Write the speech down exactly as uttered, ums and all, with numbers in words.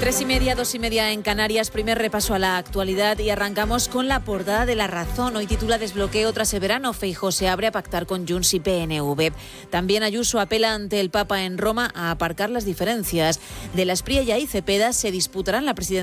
Tres y media, dos y media en Canarias, primer repaso a la actualidad y arrancamos con la portada de La Razón. Hoy titula Desbloqueo tras el verano, Feijóo se abre a pactar con Junts y P N V. También Ayuso apela ante el Papa en Roma a aparcar las diferencias. De la Espriella y Cepeda se disputarán la presidencia